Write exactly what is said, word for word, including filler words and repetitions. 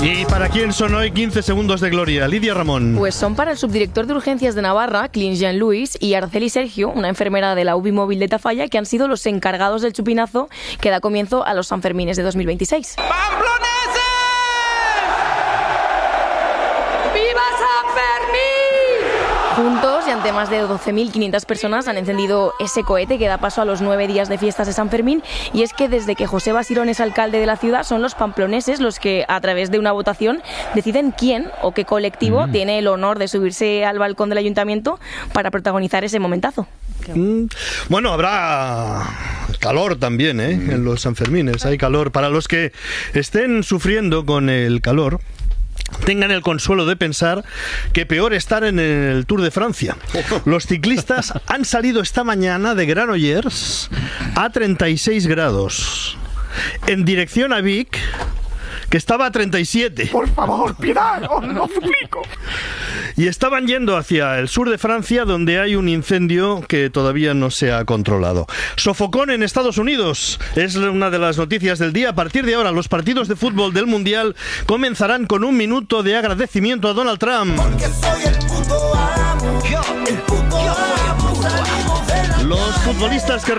¿Y para quién son hoy quince segundos de gloria? Lidia Ramón. Pues son para el subdirector de urgencias de Navarra, Clint Jean-Louis, y Arceli Sergio, una enfermera de la U B I móvil de Tafalla, que han sido los encargados del chupinazo que da comienzo a los Sanfermines de dos mil veintiséis. ¡Pamploneses! ¡Viva San Fermín! Juntos y ante más de doce mil quinientas personas han encendido ese cohete que da paso a los nueve días de fiestas de San Fermín, y es que desde que José Basirón es alcalde de la ciudad son los pamploneses los que a través de una votación deciden quién o qué colectivo mm. tiene el honor de subirse al balcón del ayuntamiento para protagonizar ese momentazo. Mm. Bueno, habrá calor también, ¿eh? Mm. En los Sanfermines hay calor. Para los que estén sufriendo con el calor, tengan el consuelo de pensar que peor estar en el Tour de Francia. Los ciclistas han salido esta mañana de Granollers a treinta y seis grados, en dirección a Vic, que estaba a treinta y siete. Por favor, piedad, os lo suplico. Y estaban yendo hacia el sur de Francia, donde hay un incendio que todavía no se ha controlado. Sofocón en Estados Unidos es una de las noticias del día. A partir de ahora, los partidos de fútbol del Mundial comenzarán con un minuto de agradecimiento a Donald Trump. Porque soy el puto amo, el puto amo. Los futbolistas que